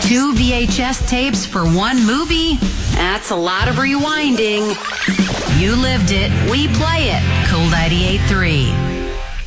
2 VHS tapes for one movie? That's a lot of rewinding. You lived it. We play it. Cool 98.3.